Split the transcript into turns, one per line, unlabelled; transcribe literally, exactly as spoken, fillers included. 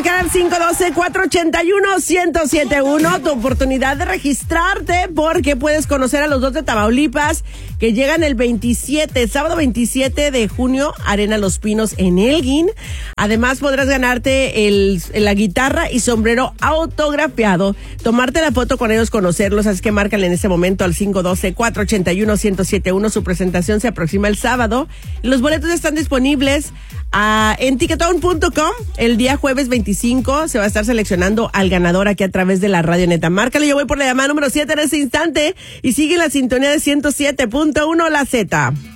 marcar al cinco uno dos, cuatro ocho uno, uno cero siete uno, tu oportunidad de registrarte porque puedes conocer a los dos de Tamaulipas que llegan el veintisiete, sábado veintisiete de junio, Arena Los Pinos en Elgin. Además podrás ganarte el, la guitarra y sombrero autografiado, tomarte la foto con ellos, conocerlos, así que márcale en este momento al cinco uno dos, cuatro ocho uno, uno cero siete uno. Su presentación se aproxima el sábado. Los boletos están disponibles uh, en ticketown punto com. El día jueves veinticinco se va a estar seleccionando al ganador aquí a través de la Radio Neta. Márcale, yo voy por la llamada número siete en ese instante y sigue la sintonía de ciento siete punto uno La Z.